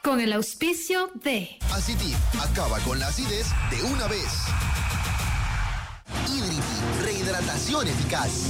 con el auspicio de Acitip, acaba con la acidez de una vez. Hídriti, rehidratación eficaz.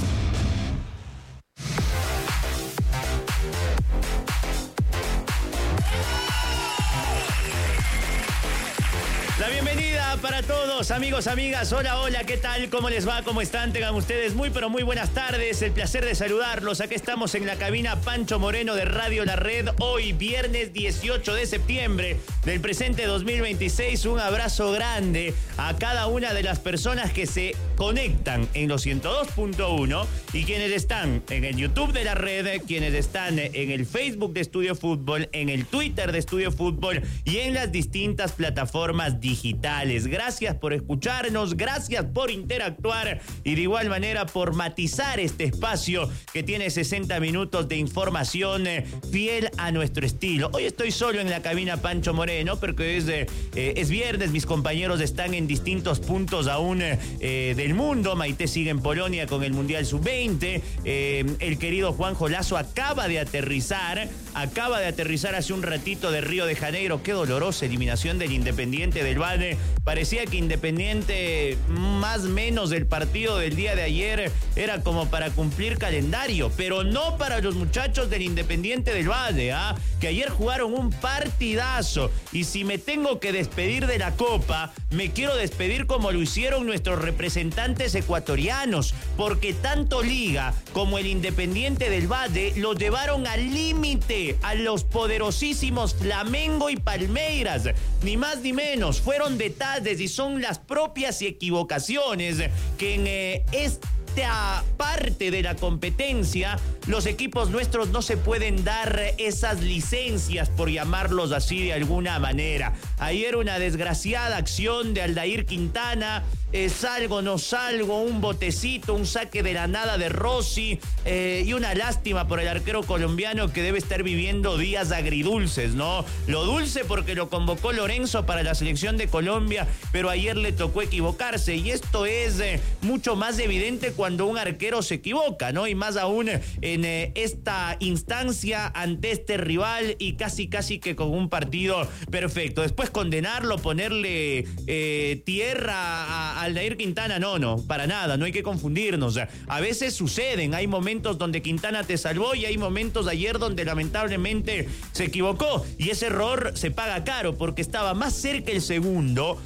La bienvenida para todos, amigos, amigas. Hola, hola, ¿qué tal? ¿Cómo les va? ¿Cómo están? Tengan ustedes muy, pero muy buenas tardes. El placer de saludarlos. Aquí estamos en la cabina Pancho Moreno de Radio La Red. Hoy, viernes 18 de septiembre del presente 2026. Un abrazo grande a cada una de las personas que se conectan en los 102.1 y quienes están en el YouTube de La Red, quienes están en el Facebook de Estudio Fútbol, en el Twitter de Estudio Fútbol y en las distintas plataformas digitales. Gracias por escucharnos, gracias por interactuar y de igual manera por matizar este espacio que tiene 60 minutos de información fiel a nuestro estilo. Hoy estoy solo en la cabina Pancho Moreno porque es viernes, mis compañeros están en distintos puntos aún del mundo. Maite sigue en Polonia con el Mundial Sub-20. El querido Juanjo Lazo acaba de aterrizar hace un ratito de Río de Janeiro. Qué dolorosa eliminación del Independiente del Valle. Parecía que Independiente, más o menos del partido del día de ayer, era como para cumplir calendario, pero no para los muchachos del Independiente del Valle, que ayer jugaron un partidazo. Y si me tengo que despedir de la Copa, me quiero despedir como lo hicieron nuestros representantes ecuatorianos, porque tanto Liga como el Independiente del Valle lo llevaron al límite a los poderosísimos Flamengo y Palmeiras, ni más ni menos. Fueron detalles y son las propias equivocaciones que en esta parte de la competencia los equipos nuestros no se pueden dar esas licencias, por llamarlos así de alguna manera. Ayer una desgraciada acción de Aldair Quintana, salgo, no salgo, un botecito, un saque de la nada de Rossi, y una lástima por el arquero colombiano que debe estar viviendo días agridulces, ¿no? Lo dulce porque lo convocó Lorenzo para la selección de Colombia, pero ayer le tocó equivocarse, y esto es mucho más evidente cuando un arquero se equivoca, ¿no? Y más aún en esta instancia ante este rival y casi que con un partido perfecto. Después condenarlo, ponerle tierra a Aldair Quintana, no, para nada, no hay que confundirnos. A veces suceden, hay momentos donde Quintana te salvó y hay momentos ayer donde lamentablemente se equivocó, y ese error se paga caro porque estaba más cerca el segundo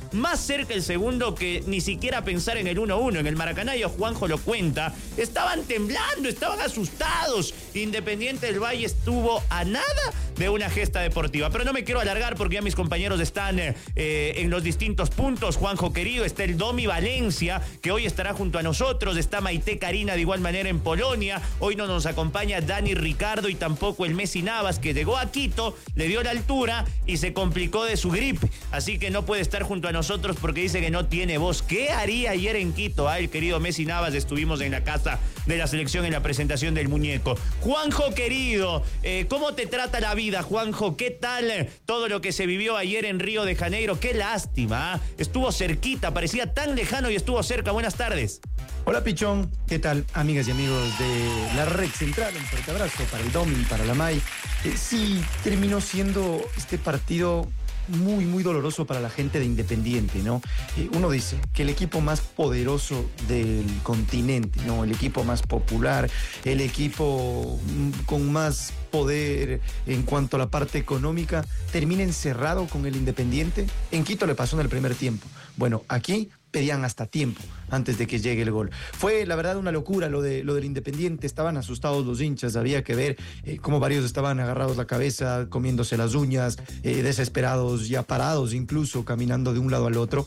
que ni siquiera pensar en el 1-1. En el Maracaná, y Juanjo lo cuenta, estaban temblando, estaban asustados. Independiente del Valle estuvo a nada de una gesta deportiva. Pero no me quiero alargar porque ya mis compañeros están en los distintos puntos. Juanjo querido, está el Domi Valencia, que hoy estará junto a nosotros. Está Maite Karina de igual manera en Polonia. Hoy no nos acompaña Dani Ricardo y tampoco el Messi Navas, que llegó a Quito, le dio la altura y se complicó de su gripe. Así que no puede estar junto a nosotros porque dice que no tiene voz. ¿Qué haría ayer en Quito? El querido Messi Navas, estuvimos en la casa de la selección en la presentación del muñeco. Juanjo querido, ¿cómo te trata la vida, Juanjo? ¿Qué tal todo lo que se vivió ayer en Río de Janeiro? Qué lástima, estuvo cerquita, parecía tan lejano y estuvo cerca. Buenas tardes. Hola Pichón, ¿qué tal, amigas y amigos de la Red Central? Un fuerte abrazo para el Domi, para la May. Sí, terminó siendo este partido muy doloroso para la gente de Independiente, ¿no? Uno dice que el equipo más poderoso del continente, ¿no? El equipo más popular, el equipo con más poder en cuanto a la parte económica, termina encerrado con el Independiente. En Quito le pasó en el primer tiempo. Bueno, aquí pedían hasta tiempo antes de que llegue el gol. Fue, la verdad, una locura lo del Independiente. Estaban asustados los hinchas, había que ver cómo varios estaban agarrados la cabeza, comiéndose las uñas, desesperados, ya parados incluso, caminando de un lado al otro.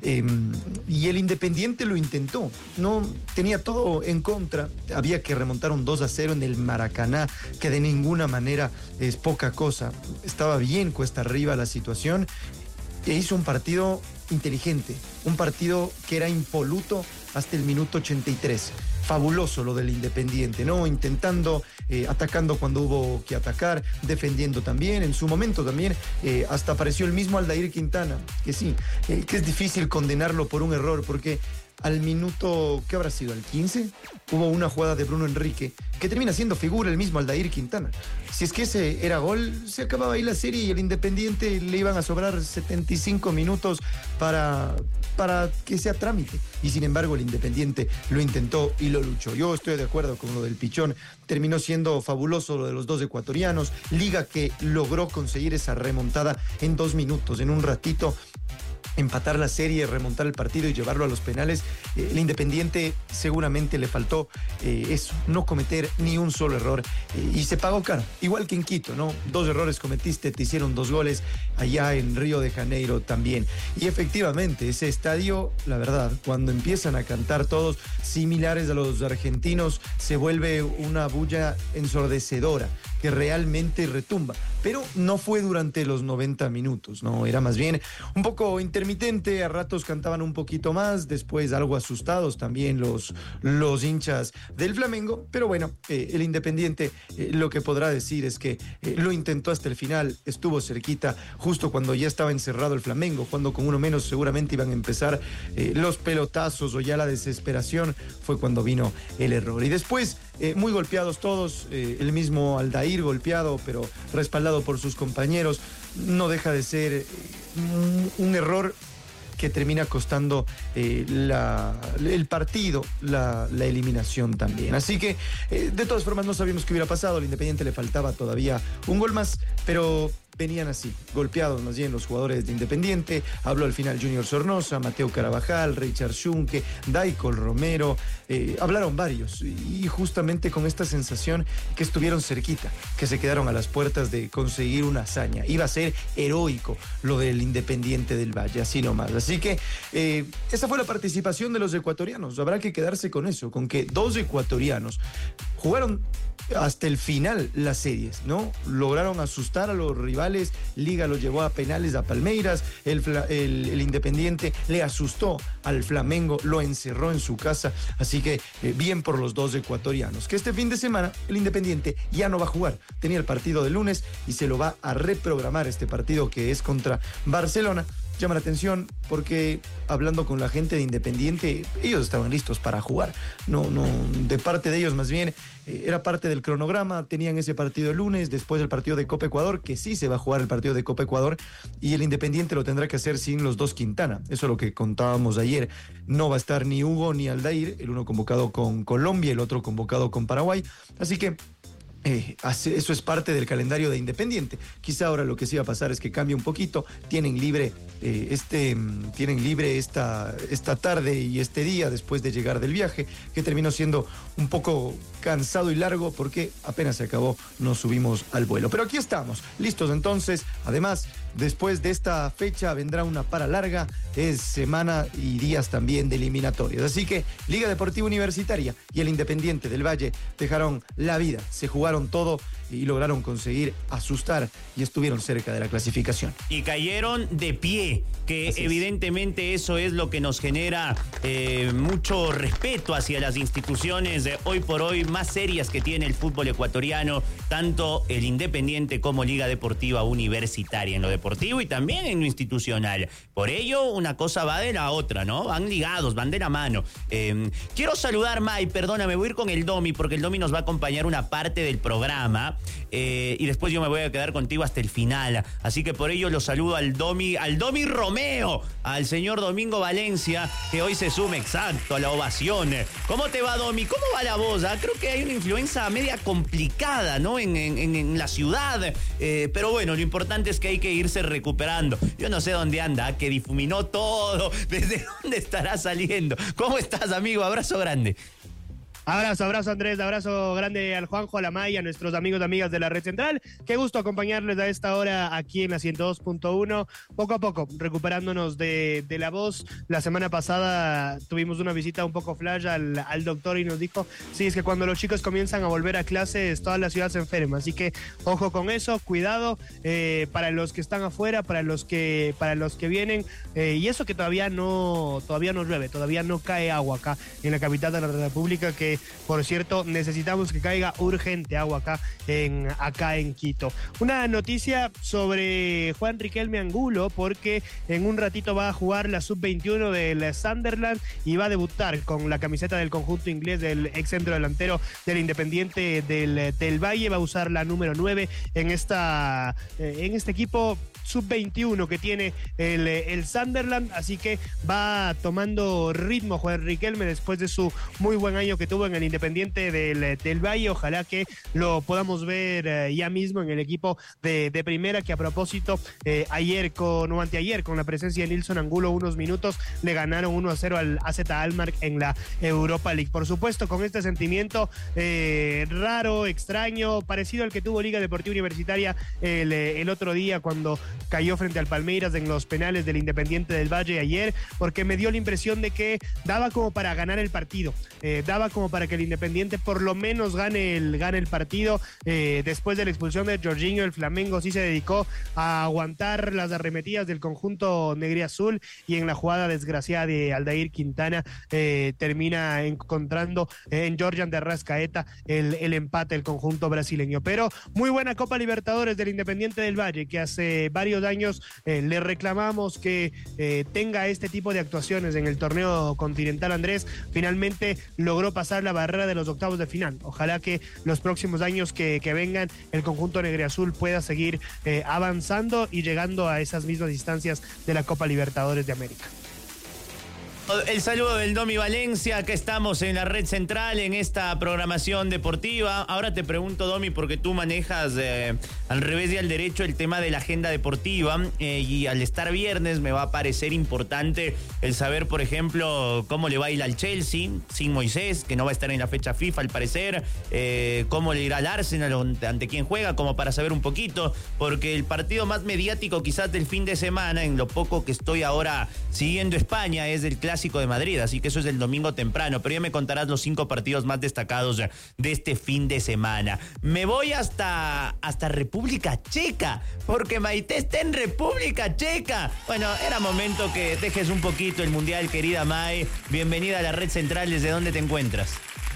Y el Independiente lo intentó, no tenía todo en contra, había que remontar un 2-0 en el Maracaná, que de ninguna manera es poca cosa. Estaba bien cuesta arriba la situación, e hizo un partido inteligente, un partido que era impoluto hasta el minuto 83. Fabuloso lo del Independiente, ¿no? Intentando, atacando cuando hubo que atacar, defendiendo también, en su momento también, hasta apareció el mismo Aldair Quintana, que sí, que es difícil condenarlo por un error, porque al minuto, ¿qué habrá sido? ¿Al 15? Hubo una jugada de Bruno Enrique que termina siendo figura el mismo Aldair Quintana. Si es que ese era gol, se acababa ahí la serie y el Independiente le iban a sobrar 75 minutos para que sea trámite. Y sin embargo el Independiente lo intentó y lo luchó. Yo estoy de acuerdo con lo del Pichón. Terminó siendo fabuloso lo de los dos ecuatorianos. Liga que logró conseguir esa remontada en 2 minutos, en un ratito. Empatar la serie, remontar el partido y llevarlo a los penales. El Independiente seguramente le faltó eso, no cometer ni un solo error. Y se pagó caro, igual que en Quito, ¿no? 2 errores cometiste, te hicieron 2 goles. Allá en Río de Janeiro también. Y efectivamente, ese estadio, la verdad, cuando empiezan a cantar todos similares a los argentinos, se vuelve una bulla ensordecedora que realmente retumba. Pero no fue durante los 90 minutos, ¿no? Era más bien un poco intermitente, a ratos cantaban un poquito más, después algo asustados también los hinchas del Flamengo, pero bueno, el Independiente lo que podrá decir es que lo intentó hasta el final, estuvo cerquita, justo cuando ya estaba encerrado el Flamengo, cuando con uno menos seguramente iban a empezar los pelotazos o ya la desesperación, fue cuando vino el error. Y después, muy golpeados todos, el mismo Aldair golpeado, pero respaldado por sus compañeros, no deja de ser un error que termina costando el partido, la eliminación también. Así que, de todas formas, no sabíamos qué hubiera pasado. Al Independiente le faltaba todavía un gol más, pero venían así, golpeados más bien los jugadores de Independiente. Habló al final Junior Sornosa, Mateo Carabajal, Richard Schunke, Daicol Romero. Hablaron varios y justamente con esta sensación que estuvieron cerquita, que se quedaron a las puertas de conseguir una hazaña. Iba a ser heroico lo del Independiente del Valle, así nomás. Así que esa fue la participación de los ecuatorianos. Habrá que quedarse con eso, con que 2 ecuatorianos jugaron hasta el final las series, ¿no? Lograron asustar a los rivales, Liga los llevó a penales a Palmeiras, el Independiente le asustó al Flamengo, lo encerró en su casa, así que bien por los 2 ecuatorianos, que este fin de semana el Independiente ya no va a jugar, tenía el partido de lunes y se lo va a reprogramar este partido que es contra Barcelona. Llama la atención porque hablando con la gente de Independiente, ellos estaban listos para jugar. No, de parte de ellos más bien era parte del cronograma. Tenían ese partido el lunes, después el partido de Copa Ecuador, que sí se va a jugar el partido de Copa Ecuador, y el Independiente lo tendrá que hacer sin los 2 Quintana. Eso es lo que contábamos ayer. No va a estar ni Hugo ni Aldair, el uno convocado con Colombia, el otro convocado con Paraguay. Así que eso es parte del calendario de Independiente. Quizá ahora lo que sí va a pasar es que cambie un poquito. Tienen libre esta tarde y este día después de llegar del viaje, que terminó siendo un poco cansado y largo porque apenas se acabó, nos subimos al vuelo. Pero aquí estamos, listos entonces. Además, después de esta fecha vendrá una para larga, es semana y días también de eliminatorias. Así que Liga Deportiva Universitaria y el Independiente del Valle dejaron la vida, se jugaron todo y lograron conseguir asustar y estuvieron cerca de la clasificación. Y cayeron de pie, que evidentemente eso es lo que nos genera mucho respeto hacia las instituciones de hoy por hoy más serias que tiene el fútbol ecuatoriano, tanto el Independiente como Liga Deportiva Universitaria, en lo deportivo y también en lo institucional. Por ello, una cosa va de la otra, ¿no? Van ligados, van de la mano. Quiero saludar, May, perdóname, voy a ir con el Domi, porque el Domi nos va a acompañar una parte del programa, y después yo me voy a quedar contigo hasta el final. Así que por ello lo saludo al Domi Romeo, al señor Domingo Valencia, que hoy se suma exacto a la ovación. ¿Cómo te va, Domi? ¿Cómo va la voz? Creo que hay una influencia media complicada, ¿no? En la ciudad. Pero bueno, lo importante es que hay que irse recuperando. Yo no sé dónde anda, que difuminó todo. ¿Desde dónde estará saliendo? ¿Cómo estás, amigo? Abrazo grande. Abrazo Andrés, abrazo grande al Juanjo, a la Maya, a nuestros amigos y amigas de la Red Central. Qué gusto acompañarles a esta hora aquí en la 102.1, poco a poco, recuperándonos de la voz. La semana pasada tuvimos una visita un poco flash al doctor y nos dijo, sí, es que cuando los chicos comienzan a volver a clases, toda la ciudad se enferma, así que ojo con eso, cuidado, para los que están afuera, para los que vienen, y eso que todavía no llueve, todavía no cae agua acá en la capital de la República, que que, por cierto, necesitamos que caiga urgente agua acá en Quito. Una noticia sobre Juan Riquelme Angulo, porque en un ratito va a jugar la sub-21 del Sunderland y va a debutar con la camiseta del conjunto inglés del ex centro delantero del Independiente del Valle. Va a usar la número 9 en este equipo sub-21 que tiene el Sunderland, así que va tomando ritmo Juan Riquelme después de su muy buen año que tuvo en el Independiente del Valle. Ojalá que lo podamos ver ya mismo en el equipo de primera, que a propósito anteayer con la presencia de Nilson Angulo unos minutos le ganaron 1-0 al AZ Alkmaar en la Europa League. Por supuesto, con este sentimiento raro, extraño, parecido al que tuvo Liga Deportiva Universitaria el otro día cuando cayó frente al Palmeiras en los penales del Independiente del Valle ayer, porque me dio la impresión de que daba como para ganar el partido, daba como para que el Independiente por lo menos gane el partido. Después de la expulsión de Jorginho, el Flamengo sí se dedicó a aguantar las arremetidas del conjunto negriazul, y en la jugada desgraciada de Aldair Quintana termina encontrando en Jorjan de Arrascaeta el empate del conjunto brasileño. Pero muy buena Copa Libertadores del Independiente del Valle, que hace varios años le reclamamos que tenga este tipo de actuaciones en el torneo continental. Andrés finalmente logró pasar la barrera de los octavos de final. Ojalá que los próximos años que vengan el conjunto negriazul pueda seguir avanzando y llegando a esas mismas instancias de la Copa Libertadores de América. El saludo del Domi Valencia, acá estamos en la red central en esta programación deportiva. Ahora te pregunto, Domi, porque tú manejas al revés y al derecho el tema de la agenda deportiva, y al estar viernes me va a parecer importante el saber, por ejemplo, cómo le va a ir al Chelsea sin Moisés, que no va a estar en la fecha FIFA al parecer, cómo le irá al Arsenal, ante quién juega, como para saber un poquito, porque el partido más mediático quizás del fin de semana, en lo poco que estoy ahora siguiendo España, es el Clásico de Madrid, así que eso es el domingo temprano, pero ya me contarás los 5 partidos más destacados de este fin de semana. Me voy hasta República Checa, porque Maite está en República Checa. Bueno, era momento que dejes un poquito el Mundial, querida May. Bienvenida a la red central, ¿desde dónde te encuentras?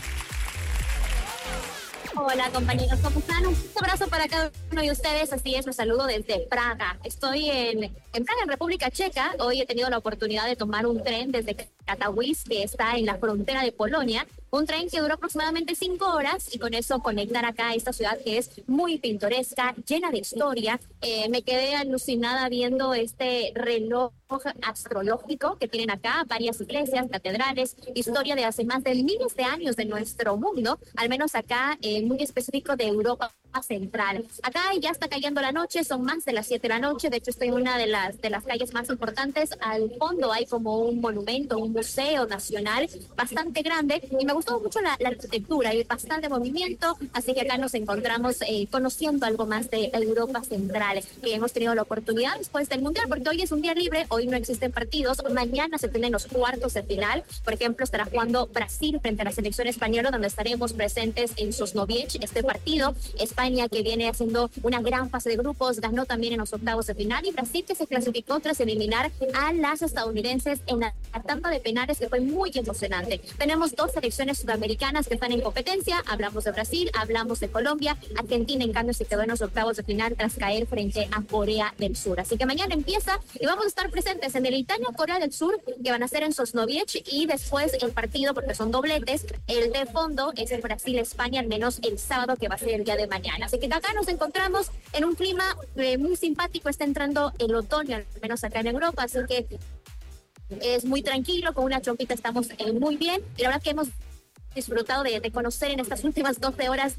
Hola compañeros, ¿cómo están? Un abrazo para cada uno de ustedes. Así es, los saludo desde Praga. Estoy en Praga, en República Checa. Hoy he tenido la oportunidad de tomar un tren desde Katowice, que está en la frontera de Polonia. Un tren que duró aproximadamente 5 horas, y con eso conectar acá a esta ciudad que es muy pintoresca, llena de historia. Me quedé alucinada viendo este reloj astrológico que tienen acá, varias iglesias, catedrales, historia de hace más de miles de años de nuestro mundo, al menos acá, muy específico de Europa Central. Acá ya está cayendo la noche, son más de las 7 de la noche. De hecho, estoy en una de las calles más importantes. Al fondo hay como un monumento, un museo nacional bastante grande, y me gustó mucho la arquitectura, hay bastante movimiento, así que acá nos encontramos conociendo algo más de Europa Central, que hemos tenido la oportunidad después del Mundial, porque hoy es un día libre, hoy no existen partidos, mañana se tienen los cuartos de final. Por ejemplo, estará jugando Brasil frente a la selección española, donde estaremos presentes en Sosnowiec. Este partido, España, que viene haciendo una gran fase de grupos, ganó también en los octavos de final, y Brasil, que se clasificó tras eliminar a las estadounidenses en la tanda de penales, que fue muy emocionante. Tenemos 2 selecciones sudamericanas que están en competencia, hablamos de Brasil, hablamos de Colombia. Argentina, en cambio, se quedó en los octavos de final tras caer frente a Corea del Sur. Así que mañana empieza y vamos a estar presentes en el Italia Corea del Sur, que van a ser en Sosnowiec, y después el partido, porque son dobletes, el de fondo es el Brasil-España, al menos el sábado, que va a ser el día de mañana. Así que acá nos encontramos en un clima muy simpático. Está entrando el otoño, al menos acá en Europa, así que es muy tranquilo, con una chompita estamos muy bien, y la verdad que hemos disfrutado de conocer en estas últimas 12 horas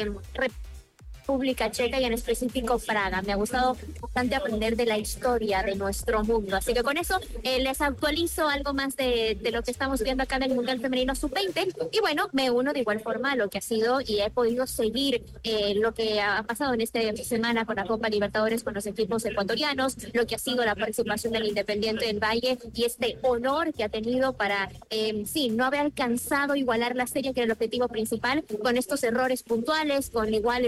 República Checa, y en específico Praga. Me ha gustado bastante aprender de la historia de nuestro mundo. Así que con eso les actualizo algo más de lo que estamos viendo acá en el Mundial Femenino Sub-20. Y bueno, me uno de igual forma a lo que ha sido, y he podido seguir lo que ha pasado en esta semana con la Copa Libertadores con los equipos ecuatorianos, lo que ha sido la participación del Independiente del Valle, y este honor que ha tenido para, no haber alcanzado igualar la serie, que era el objetivo principal, con estos errores puntuales, con igual enfrentarse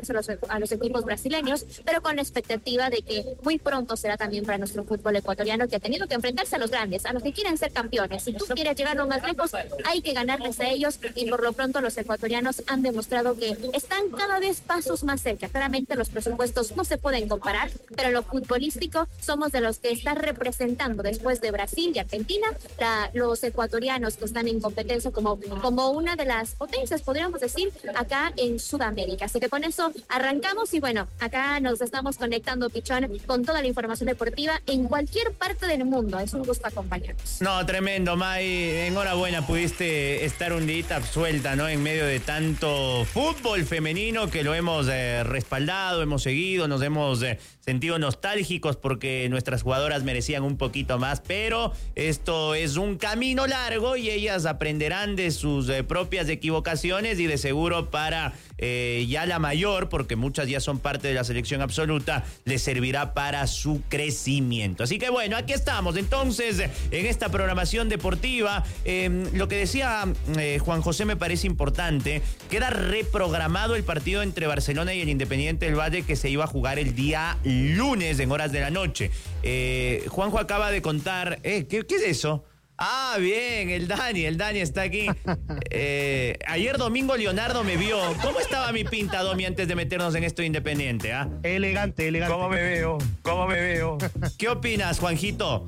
enfrentarse a los equipos brasileños, pero con la expectativa de que muy pronto será también para nuestro fútbol ecuatoriano, que ha tenido que enfrentarse a los grandes, a los que quieren ser campeones. Si tú quieres llegar lo más lejos, hay que ganarles a ellos, y por lo pronto los ecuatorianos han demostrado que están cada vez pasos más cerca. Claramente los presupuestos no se pueden comparar, pero en lo futbolístico somos de los que están representando después de Brasil y Argentina, los ecuatorianos que están en competencia como una de las potencias, podríamos decir, acá en Sudamérica. Así que con eso arrancamos y bueno, acá nos estamos conectando, Pichón, con toda la información deportiva en cualquier parte del mundo. Es un gusto acompañarnos. No, tremendo, May. Enhorabuena, pudiste estar un día absuelta, ¿no? En medio de tanto fútbol femenino que lo hemos respaldado, hemos seguido, nos hemos sentido nostálgicos porque nuestras jugadoras merecían un poquito más, pero esto es un camino largo y ellas aprenderán de sus propias equivocaciones, y de seguro para ya la mayor, porque muchas ya son parte de la selección absoluta, les servirá para su crecimiento. Así que bueno, aquí estamos entonces en esta programación deportiva. Lo que decía Juan José me parece importante. Queda reprogramado el partido entre Barcelona y el Independiente del Valle, que se iba a jugar el día lunes en horas de la noche. Juanjo acaba de contar... ¿qué es eso? Ah, bien, el Dani está aquí. Ayer domingo Leonardo me vio. ¿Cómo estaba mi pinta, Domi, antes de meternos en esto Independiente? Elegante. ¿Cómo me veo? ¿Qué opinas, Juanjito?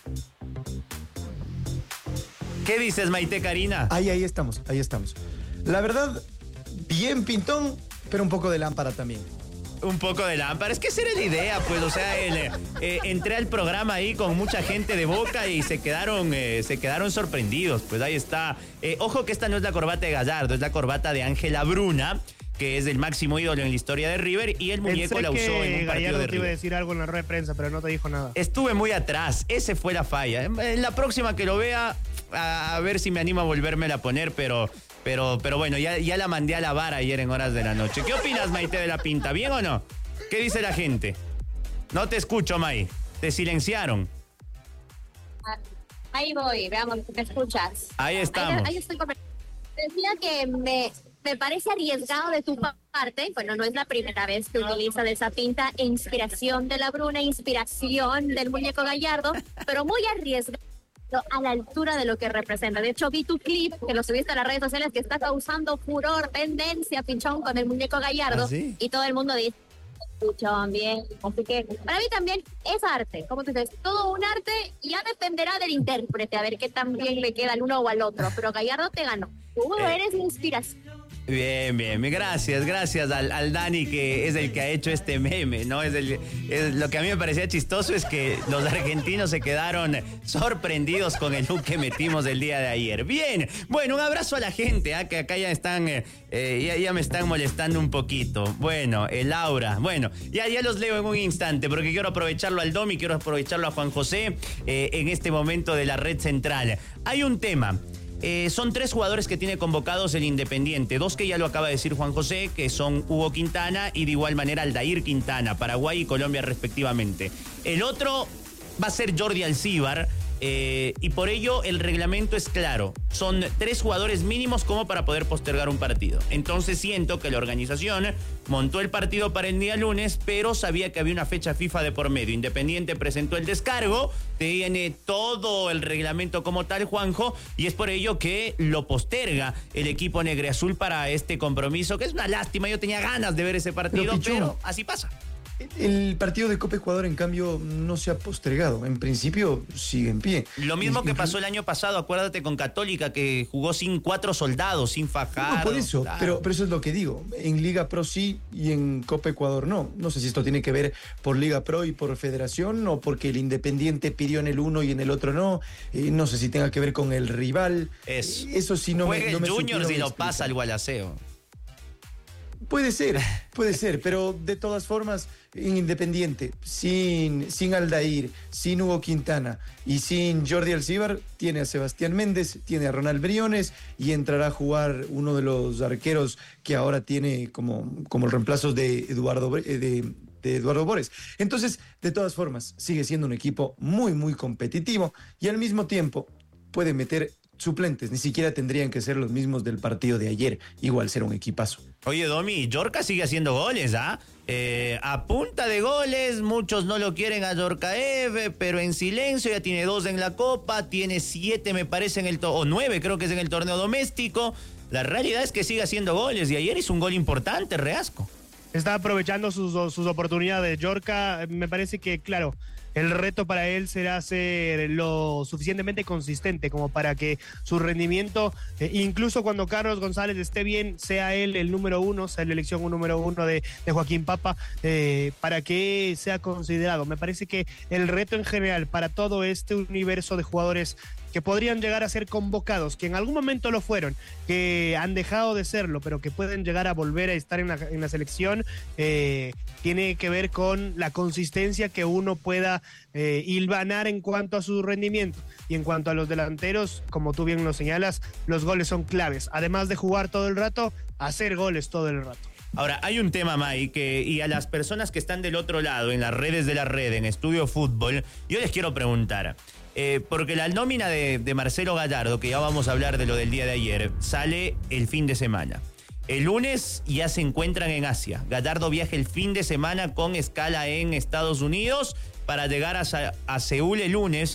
¿Qué dices, Maite Karina? Ahí estamos. La verdad, bien pintón, pero un poco de lámpara también. Un poco de lámpara, es que esa era la idea, pues, o sea, entré al programa ahí con mucha gente de Boca y se quedaron sorprendidos, pues ahí está. Ojo que esta no es la corbata de Gallardo, es la corbata de Ángela Bruna, que es el máximo ídolo en la historia de River, y el muñeco la usó en un partido Gallardo de te iba a River. decir algo en la rueda de prensa, pero no te dijo nada. Estuve muy atrás, ese fue la falla. En la próxima que lo vea, a ver si me animo a volvérmela a poner, pero bueno, ya la mandé a lavar ayer en horas de la noche. ¿Qué opinas, Maite, de la pinta? ¿Bien o no? ¿Qué dice la gente? No te escucho, May. Te silenciaron. Ahí voy, veamos, ¿me escuchas? Ahí estamos. Ahí estoy. Decía que me parece arriesgado de tu parte. Bueno, no es la primera vez que utilizas esa pinta. Inspiración de la Bruna, inspiración del muñeco Gallardo, pero muy arriesgado a la altura de lo que representa. De hecho, vi tu clip, que lo subiste a las redes sociales, que está causando furor, tendencia, Pichón, con el muñeco Gallardo. ¿Ah, sí? Y todo el mundo dice, Pichón, bien. Así que para mí también es arte. Como tú dices, todo un arte, y ya dependerá del intérprete, a ver qué tan bien le queda al uno o al otro. Pero Gallardo te ganó. Tú eres inspiración. Bien. Gracias al Dani, que es el que ha hecho este meme, ¿no? Lo que a mí me parecía chistoso es que los argentinos se quedaron sorprendidos con el look que metimos el día de ayer. Bien, bueno, un abrazo a la gente, que acá ya están, ya me están molestando un poquito. Bueno, el Laura, bueno, ya los leo en un instante, porque quiero aprovecharlo al Domi, quiero aprovecharlo a Juan José en este momento de la red central. Hay un tema. Son 3 jugadores que tiene convocados el Independiente, 2 que ya lo acaba de decir Juan José, que son Hugo Quintana y de igual manera Aldair Quintana, Paraguay y Colombia respectivamente. El otro va a ser Jordi Alcíbar, y por ello el reglamento es claro, son 3 jugadores mínimos como para poder postergar un partido. Entonces siento que la organización montó el partido para el día lunes, pero sabía que había una fecha FIFA de por medio. Independiente presentó el descargo, tiene todo el reglamento como tal, Juanjo, y es por ello que lo posterga el equipo negreazul para este compromiso, que es una lástima. Yo tenía ganas de ver ese partido, pero así pasa. El partido de Copa Ecuador, en cambio, no se ha postergado. En principio, sigue en pie. Lo mismo que pasó el año pasado, acuérdate, con Católica, que jugó sin 4 soldados, sin Fajardo. No, por eso, pero eso es lo que digo. En Liga Pro sí y en Copa Ecuador no. No sé si esto tiene que ver por Liga Pro y por Federación, o porque el Independiente pidió en el uno y en el otro no. No sé si tenga que ver con el rival. Eso sí no Juega me... el no Juniors y lo pasa al Gualaceo. Puede ser, pero de todas formas, en Independiente, sin Aldair, sin Hugo Quintana y sin Jordi Alcíbar, tiene a Sebastián Méndez, tiene a Ronald Briones, y entrará a jugar uno de los arqueros que ahora tiene como el reemplazo de Eduardo Bores. Entonces, de todas formas, sigue siendo un equipo muy, muy competitivo, y al mismo tiempo puede meter suplentes, ni siquiera tendrían que ser los mismos del partido de ayer, igual será un equipazo. Oye, Domi, Yorka sigue haciendo goles, ¿ah? A punta de goles, muchos no lo quieren a Yorkaev, pero en silencio ya tiene 2 en la Copa, tiene 7 me parece o 9 creo que es en el torneo doméstico. La realidad es que sigue haciendo goles y ayer hizo un gol importante, Reasco. Está aprovechando sus oportunidades. Yorka, me parece que, claro, el reto para él será ser lo suficientemente consistente como para que su rendimiento, incluso cuando Carlos González esté bien, sea él el número 1, sea la elección número 1 de Joaquín Papa, para que sea considerado. Me parece que el reto en general para todo este universo de jugadores que podrían llegar a ser convocados, que en algún momento lo fueron, que han dejado de serlo, pero que pueden llegar a volver a estar en la selección, tiene que ver con la consistencia que uno pueda hilvanar en cuanto a su rendimiento. Y en cuanto a los delanteros, como tú bien lo señalas, los goles son claves. Además de jugar todo el rato, hacer goles todo el rato. Ahora, hay un tema, May, y a las personas que están del otro lado, en las redes de la red, en Estudio Fútbol, yo les quiero preguntar, porque la nómina de Marcelo Gallardo, que ya vamos a hablar de lo del día de ayer, sale el fin de semana. El lunes ya se encuentran en Asia. Gallardo viaja el fin de semana con escala en Estados Unidos para llegar a Seúl el lunes.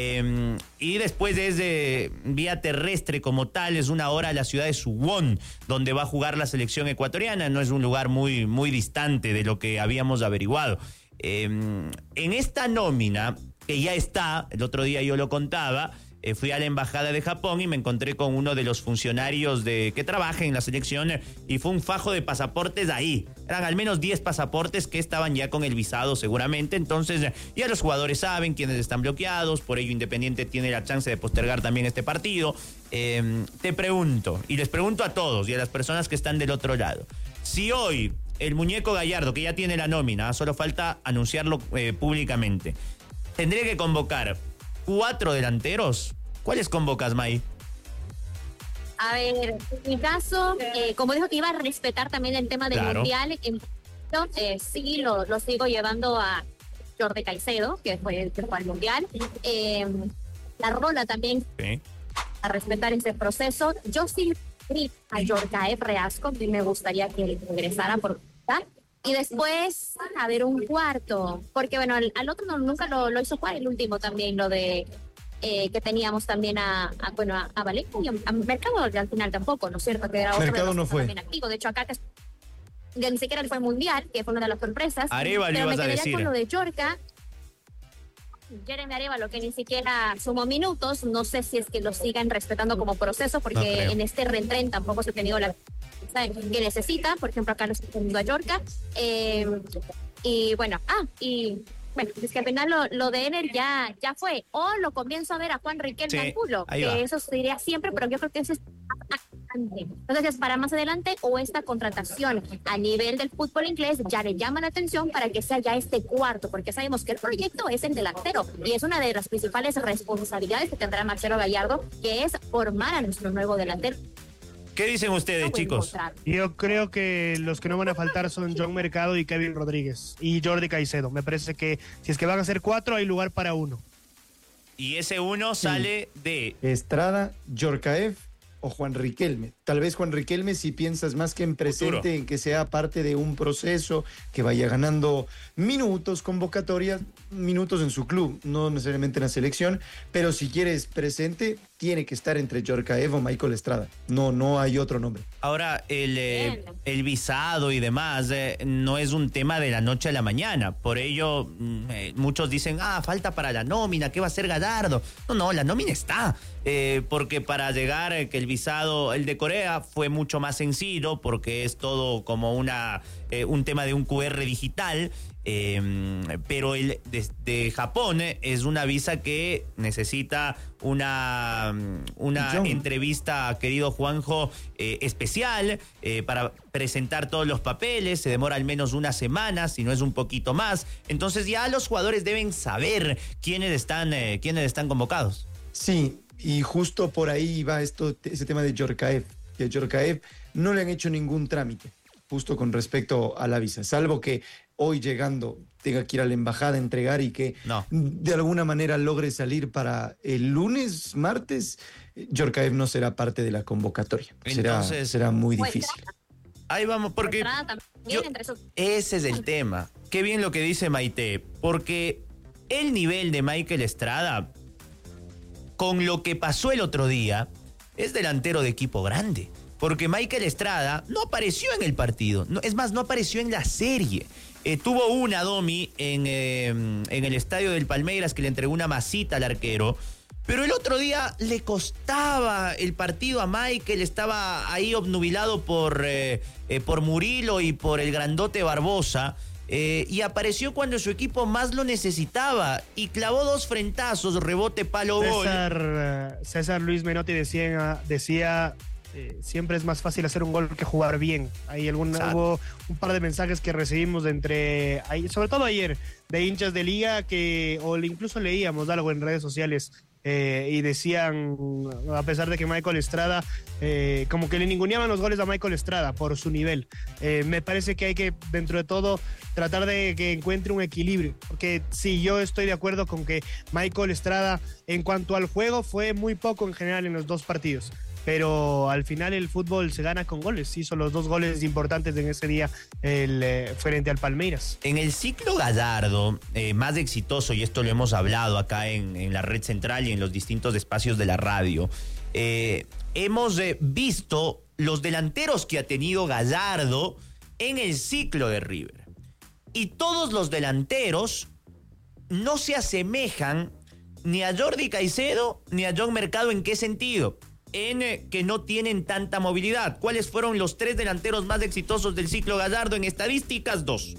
Y después desde vía terrestre como tal es 1 hora a la ciudad de Suwon, donde va a jugar la selección ecuatoriana. No es un lugar muy, muy distante de lo que habíamos averiguado. En esta nómina, que ya está, el otro día yo lo contaba, fui a la embajada de Japón y me encontré con uno de los funcionarios que trabaja en la selección y fue un fajo de pasaportes ahí. Eran al menos 10 pasaportes que estaban ya con el visado seguramente. Entonces ya los jugadores saben quiénes están bloqueados, por ello Independiente tiene la chance de postergar también este partido. Te pregunto, y les pregunto a todos y a las personas que están del otro lado, si hoy el muñeco Gallardo, que ya tiene la nómina, solo falta anunciarlo públicamente, tendría que convocar 4 delanteros, ¿cuáles convocas, May? A ver, en mi caso, como dijo que iba a respetar también el tema del Mundial, sí lo sigo llevando a Jordi Caicedo, que fue al Mundial. La Rola también, sí, a respetar ese proceso. Yo sí a Yorkaev Reasco, me gustaría que regresara por ¿verdad? Y después, a ver, un cuarto, porque bueno, al otro nunca lo hizo jugar, el último también, lo de que teníamos también a Valencia y a Mercado al final tampoco, ¿no es cierto? Que era otro Mercado no fue. Activo. De hecho, acá ni siquiera fue mundial, que fue una de las sorpresas. Arevalo ibas a decir. Pero me quedaría con lo de Yorka. Jeremy Arevalo, que ni siquiera sumó minutos, no sé si es que lo sigan respetando como proceso, porque en este retren tampoco se ha tenido la que necesita. Por ejemplo, acá lo estoy teniendo a Yorka. Y bueno, es que al final lo de Ener ya fue. O lo comienzo a ver a Juan Riquelme Angulo, que eso se diría siempre, pero yo creo que eso es entonces para más adelante, o esta contratación a nivel del fútbol inglés ya le llama la atención para que sea ya este cuarto, porque sabemos que el proyecto es el delantero y es una de las principales responsabilidades que tendrá Marcelo Gallardo, que es formar a nuestro nuevo delantero. ¿Qué dicen ustedes, chicos? Yo creo que los que no van a faltar son John Mercado y Kevin Rodríguez y Jordi Caicedo. Me parece que si es que van a ser 4, hay lugar para 1. Y ese 1 sale de Estrada, Yorkaev o Juan Riquelme. Tal vez Juan Riquelme, si piensas más que en presente, futuro, en que sea parte de un proceso, que vaya ganando minutos, convocatorias, minutos en su club, no necesariamente en la selección, pero si quieres presente, tiene que estar entre Yorkaev o Michael Estrada. No hay otro nombre. Ahora, el visado y demás no es un tema de la noche a la mañana. Por ello, muchos dicen, falta para la nómina, ¿qué va a hacer Gallardo? No, la nómina está. Porque para llegar, que el visado, el de Corea, fue mucho más sencillo, porque es todo como un tema de un QR digital. Pero el de Japón es una visa que necesita una entrevista, querido Juanjo, especial para presentar todos los papeles. Se demora al menos una semana, si no es un poquito más. Entonces ya los jugadores deben saber quiénes están convocados. Sí, y justo por ahí va ese tema de Yorkaev, que a Yorkaev no le han hecho ningún trámite justo con respecto a la visa, salvo que hoy llegando tenga que ir a la embajada a entregar y que de alguna manera logre salir para el lunes, martes, Djorkaeff no será parte de la convocatoria. Entonces, será muy difícil. Ahí vamos, porque ese es el tema. Qué bien lo que dice Maite, porque el nivel de Michael Estrada, con lo que pasó el otro día, es delantero de equipo grande. Porque Michael Estrada no apareció en el partido. Es más, no apareció en la serie. Tuvo una Domi en el estadio del Palmeiras que le entregó una masita al arquero. Pero el otro día le costaba el partido a Michael. Estaba ahí obnubilado por Murilo y por el grandote Barbosa. Y apareció cuando su equipo más lo necesitaba. Y clavó 2 frentazos, rebote, palo, gol. César Luis Menotti decía siempre es más fácil hacer un gol que jugar bien. Hubo un par de mensajes que recibimos sobre todo ayer, de hinchas de liga o incluso leíamos algo en redes sociales y decían, a pesar de que Michael Estrada, como que le ninguneaban los goles a Michael Estrada por su nivel. Me parece que hay que, dentro de todo, tratar de que encuentre un equilibrio, porque sí, yo estoy de acuerdo con que Michael Estrada, en cuanto al juego, fue muy poco en general en los 2 partidos. Pero al final el fútbol se gana con goles. Hizo los 2 goles importantes en ese día frente al Palmeiras. En el ciclo Gallardo, más exitoso, y esto lo hemos hablado acá en la red central y en los distintos espacios de la radio, hemos visto los delanteros que ha tenido Gallardo en el ciclo de River. Y todos los delanteros no se asemejan ni a Jordi Caicedo ni a John Mercado. ¿En qué sentido? En que no tienen tanta movilidad. ¿Cuáles fueron los 3 delanteros más exitosos del ciclo Gallardo en estadísticas? 2.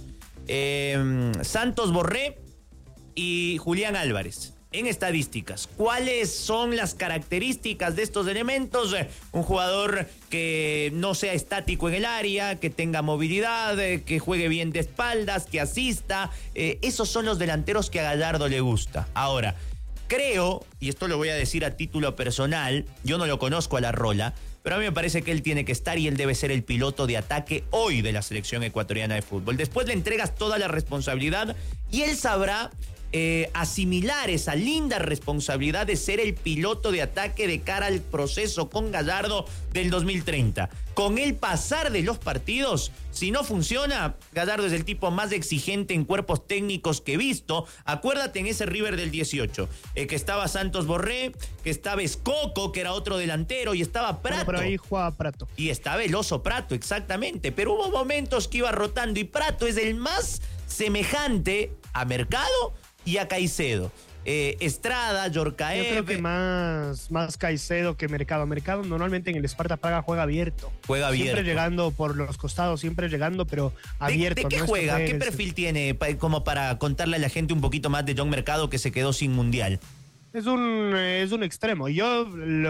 Santos Borré y Julián Álvarez. En estadísticas, ¿cuáles son las características de estos elementos? Un jugador que no sea estático en el área, que tenga movilidad, que juegue bien de espaldas, que asista. Esos son los delanteros que a Gallardo le gusta. Ahora, creo, y esto lo voy a decir a título personal, yo no lo conozco a la Rola, pero a mí me parece que él tiene que estar y él debe ser el piloto de ataque hoy de la selección ecuatoriana de fútbol. Después le entregas toda la responsabilidad y él sabrá asimilar esa linda responsabilidad de ser el piloto de ataque de cara al proceso con Gallardo del 2030. Con el pasar de los partidos, si no funciona, Gallardo es el tipo más exigente en cuerpos técnicos que he visto. Acuérdate en ese River del 18, que estaba Santos Borré, que estaba Escoco, que era otro delantero, y estaba Prato. Por ahí jugaba Prato. Y estaba el Oso Prato, exactamente. Pero hubo momentos que iba rotando y Prato es el más semejante a Mercado y a Caicedo. Estrada, Djorkaeff. Yo creo que más Caicedo que Mercado. Mercado normalmente en el Sparta Praga juega abierto. Siempre llegando por los costados, siempre llegando, pero abierto. ¿De qué juega? ¿Qué perfil tiene como para contarle a la gente un poquito más de John Mercado, que se quedó sin mundial? Es un extremo. Yo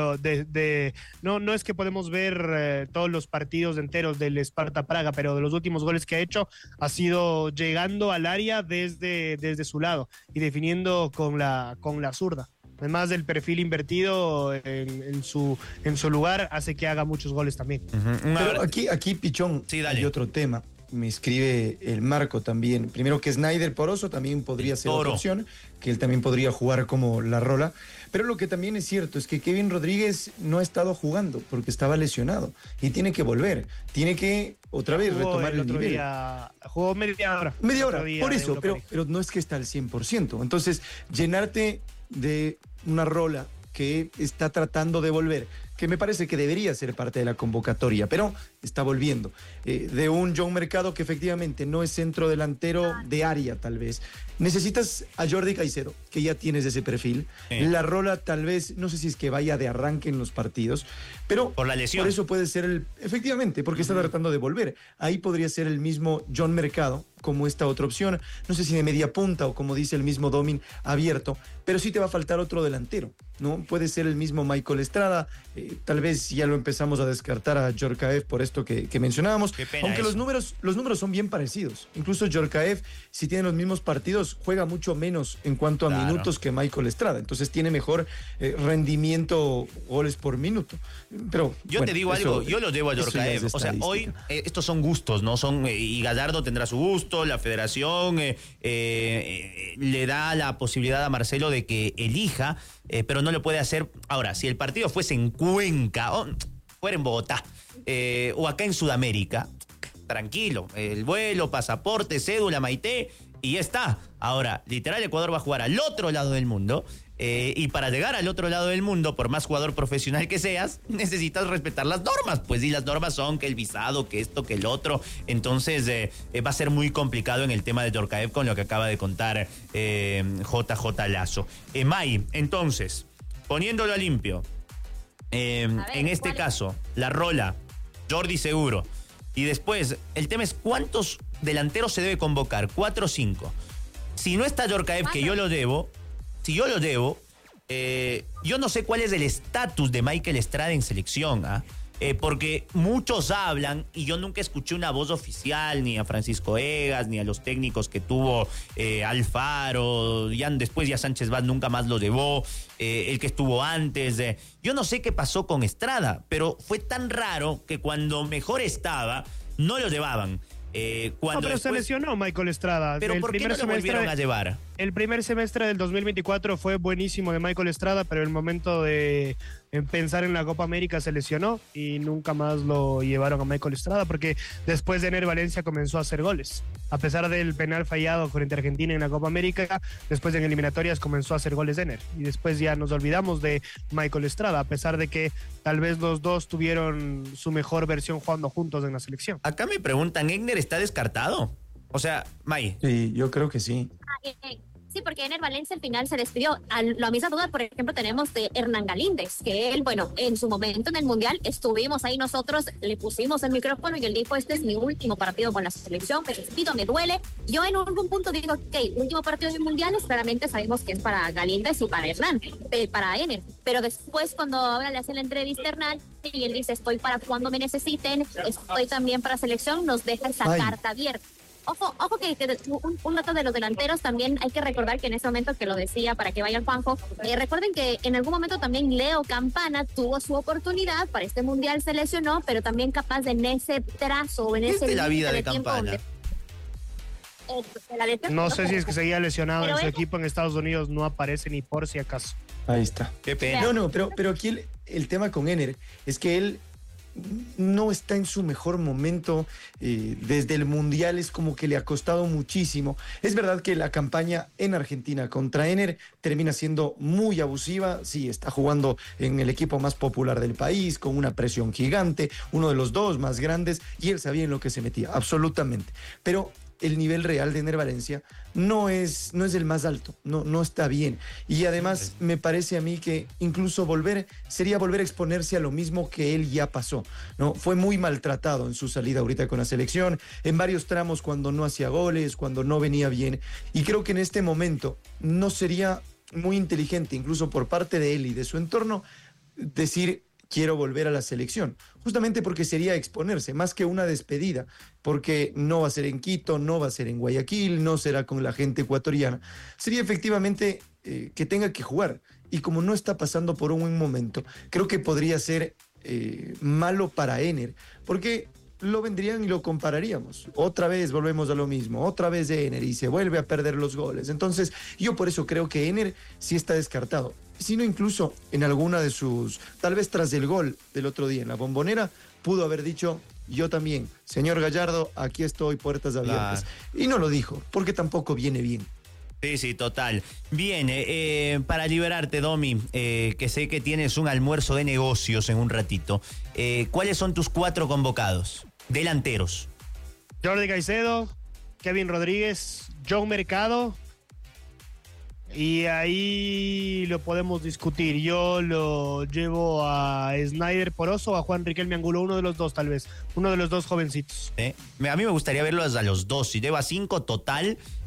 no es que podemos ver todos los partidos enteros del Sparta Praga, pero de los últimos goles que ha hecho ha sido llegando al área desde su lado y definiendo con la zurda. Además del perfil invertido en su lugar, hace que haga muchos goles también. Pero aquí Pichón, sí, dale. Hay otro tema. Me escribe el Marco también. Primero que Snyder Poroso también podría ser otra opción, que él también podría jugar como la Rola. Pero lo que también es cierto es que Kevin Rodríguez no ha estado jugando porque estaba lesionado y tiene que volver. Tiene que otra vez retomar el nivel. Jugó media hora. Media hora, por eso, pero no es que está al 100%. Entonces, llenarte de una Rola que está tratando de volver, que me parece que debería ser parte de la convocatoria, pero está volviendo. De un John Mercado que efectivamente no es centro delantero de área, tal vez. Necesitas a Jordi Caicedo, que ya tienes ese perfil. La Rola tal vez, no sé si es que vaya de arranque en los partidos, pero por la lesión. Por eso puede ser efectivamente, porque está tratando de volver. Ahí podría ser el mismo John Mercado, como esta otra opción, no sé si de media punta o como dice el mismo Domin, abierto, pero sí te va a faltar otro delantero, ¿no? Puede ser el mismo Michael Estrada, tal vez ya lo empezamos a descartar a Djorkaeff por esto esto que mencionábamos. Qué pena Aunque eso. los números son bien parecidos. Incluso Djorkaeff, si tiene los mismos partidos, juega mucho menos en cuanto a Claro. minutos que Michael Estrada. Entonces tiene mejor rendimiento, goles por minuto. Pero Yo bueno, te digo algo, yo lo debo a eso ya es Djorkaeff. O sea, hoy estadística. estos son gustos, ¿no? Y Gallardo tendrá su gusto, la federación le da la posibilidad a Marcelo de que elija, pero no lo puede hacer. Ahora, si el partido fuese en Cuenca, o fuera en Bogotá, o acá en Sudamérica, tranquilo, el vuelo, pasaporte, cédula, Maite, y ya está. Ahora, literal, Ecuador va a jugar al otro lado del mundo. Y para llegar al otro lado del mundo, por más jugador profesional que seas, necesitas respetar las normas. Pues sí, las normas son que el visado, que esto, que el otro. Entonces va a ser muy complicado en el tema de Djorkaeff con lo que acaba de contar JJ Lazo. May, entonces, poniéndolo a limpio, en este ¿cuál? caso, La Rola, Jordi Seguro. Y después, el tema es cuántos delanteros se debe convocar, 4 o 5. Si no está Djorkaeff, que yo lo debo, si yo lo debo, yo no sé cuál es el estatus de Michael Estrada en selección, porque muchos hablan y yo nunca escuché una voz oficial, ni a Francisco Egas, ni a los técnicos que tuvo Alfaro, después ya Sánchez Vaz nunca más lo llevó, el que estuvo antes. Yo no sé qué pasó con Estrada, pero fue tan raro que cuando mejor estaba, no lo llevaban. Cuando pero se después- lesionó Michael Estrada. Pero El ¿por qué no primer lo volvieron a llevar? El primer semestre del 2024 fue buenísimo de Michael Estrada, pero el momento de pensar en la Copa América se lesionó y nunca más lo llevaron a Michael Estrada porque después de Ener Valencia comenzó a hacer goles. A pesar del penal fallado frente a Argentina en la Copa América, después en eliminatorias comenzó a hacer goles de Ener. Y después ya nos olvidamos de Michael Estrada, a pesar de que tal vez los dos tuvieron su mejor versión jugando juntos en la selección. Acá me preguntan, ¿Egner está descartado? O sea, May, Sí, yo creo que sí. Sí, porque Ener Valencia al final se despidió. La misma duda, por ejemplo, tenemos de Hernán Galíndez, que él, bueno, en su momento en el Mundial estuvimos ahí nosotros, le pusimos el micrófono y él dijo, este es mi último partido con la selección, me despido, me duele. Yo en algún punto digo, ok, último partido del Mundial, claramente sabemos que es para Galíndez y para Hernán, para Ener. Pero después cuando ahora le hacen la entrevista a Hernán y él dice, estoy para cuando me necesiten, estoy también para selección, nos deja esa Ay. carta abierta. Ojo que un dato de los delanteros también hay que recordar que en ese momento que lo decía para que vaya el Juanjo, recuerden que en algún momento también Leo Campana tuvo su oportunidad, para este mundial se lesionó, pero también capaz de en ese trazo, en ¿qué es ese de la vida de tiempo Campana? de la lesión, No sé si es que seguía lesionado Pero en su él- equipo en Estados Unidos, no aparece ni por si acaso. Ahí está. qué pena. No, pero aquí el tema con Ener es que él no está en su mejor momento. Desde el Mundial es como que le ha costado muchísimo. Es verdad que la campaña en Argentina contra Ener termina siendo muy abusiva. Sí, está jugando en el equipo más popular del país, con una presión gigante, uno de los dos más grandes, y él sabía en lo que se metía, absolutamente. Pero el nivel real de Ener Valencia no es el más alto, no está bien. Y además me parece a mí que incluso sería volver a exponerse a lo mismo que él ya pasó, ¿no? Fue muy maltratado en su salida ahorita con la selección, en varios tramos cuando no hacía goles, cuando no venía bien. Y creo que en este momento no sería muy inteligente, incluso por parte de él y de su entorno, decir quiero volver a la selección, justamente porque sería exponerse, más que una despedida, porque no va a ser en Quito, no va a ser en Guayaquil, no será con la gente ecuatoriana. Sería efectivamente que tenga que jugar, y como no está pasando por un buen momento, creo que podría ser malo para Ener, porque lo vendrían y lo compararíamos. Otra vez volvemos a lo mismo, otra vez de Ener y se vuelve a perder los goles. Entonces, yo por eso creo que Ener sí está descartado. Sino incluso en alguna de sus, tal vez tras el gol del otro día en la Bombonera, pudo haber dicho, yo también, señor Gallardo, aquí estoy, puertas abiertas. Y no lo dijo, porque tampoco viene bien. Sí, total. Bien, para liberarte, Domi, que sé que tienes un almuerzo de negocios en un ratito, ¿cuáles son tus 4 convocados? Delanteros. Jordi Caicedo, Kevin Rodríguez, John Mercado. Y ahí lo podemos discutir. Yo lo llevo a Snyder Poroso o a Juan Riquelme Angulo, uno de los dos tal vez, uno de los dos jovencitos. A mí me gustaría verlos a los dos. Si lleva 5 total,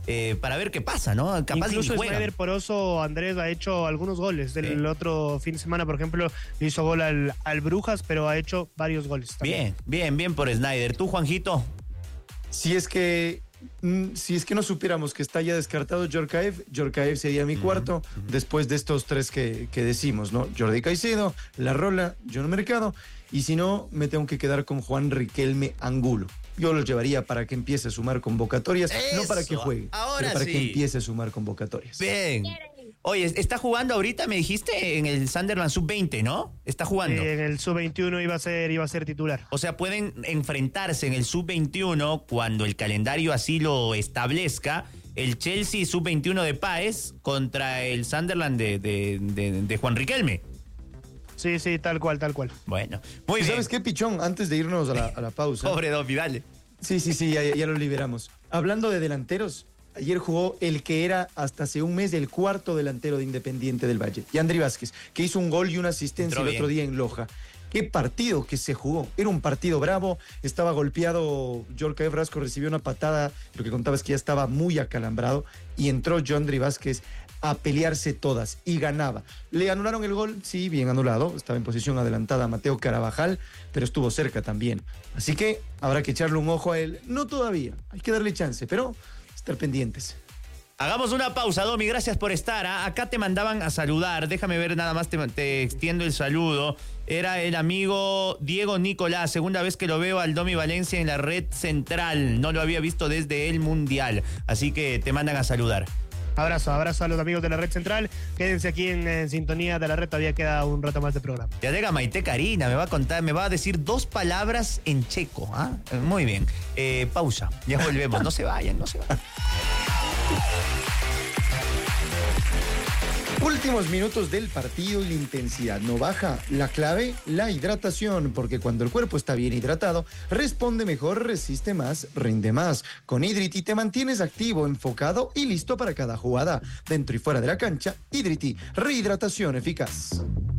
para ver qué pasa, ¿no? Capaz incluso ni juega. Snyder Poroso, Andrés, ha hecho algunos goles. Del otro fin de semana, por ejemplo, le hizo gol al Brujas, pero ha hecho varios goles también. Bien por Snyder. ¿Tú, Juanjito? Si es que no supiéramos que está ya descartado Djorkaeff sería mi cuarto, después de estos tres que decimos, ¿no? Jordi Caicedo, La Rola, John Mercado, y si no, me tengo que quedar con Juan Riquelme Angulo. Yo los llevaría para que empiece a sumar convocatorias, no para que juegue, ahora pero para sí. que empiece a sumar convocatorias. Bien. Oye, está jugando ahorita, me dijiste, en el Sunderland Sub-20, ¿no? Está jugando. En el Sub-21 iba a ser titular. O sea, pueden enfrentarse en el Sub-21 cuando el calendario así lo establezca. El Chelsea Sub-21 de Páez contra el Sunderland de Juan Riquelme. Sí, tal cual. Bueno, muy ¿Y bien. sabes qué, Pichón? Antes de irnos a la pausa. Pobre Domi, dale. Sí, ya lo liberamos. Hablando de delanteros, ayer jugó el que era hasta hace un mes el cuarto delantero de Independiente del Valle, Yandri Vázquez, que hizo un gol y una asistencia el otro día en Loja. Qué partido que se jugó. Era un partido bravo, estaba golpeado, Djorkaeff Rasco recibió una patada, lo que contaba es que ya estaba muy acalambrado, y entró Yandri Vázquez a pelearse todas y ganaba. Le anularon el gol, sí, bien anulado, estaba en posición adelantada a Mateo Carabajal, pero estuvo cerca también. Así que habrá que echarle un ojo a él. No todavía, hay que darle chance, pero estar pendientes. Hagamos una pausa, Domi, gracias por estar. Acá te mandaban a saludar, déjame ver nada más, te extiendo el saludo. Era el amigo Diego Nicolás, segunda vez que lo veo al Domi Valencia en la red central. No lo había visto desde el Mundial, así que te mandan a saludar. Abrazo a los amigos de la Red Central. Quédense aquí en sintonía de la red, todavía queda un rato más de programa. Ya llega Maite Karina, me va a decir 2 palabras en checo. ¿Ah? Muy bien. Pausa, ya volvemos. No se vayan. Últimos minutos del partido y la intensidad no baja. La clave, la hidratación, porque cuando el cuerpo está bien hidratado, responde mejor, resiste más, rinde más. Con Hidrity te mantienes activo, enfocado y listo para cada jugada. Dentro y fuera de la cancha, Hidrity, rehidratación eficaz.